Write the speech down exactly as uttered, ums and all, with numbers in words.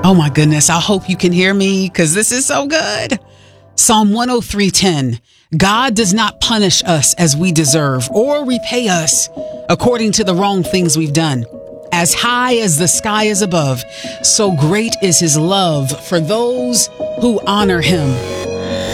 Oh my goodness. I hope you can hear me because this is so good. Psalm one oh three ten. God does not punish us as we deserve or repay us according to the wrong things we've done. As high as the sky is above, so great is his love for those who honor him.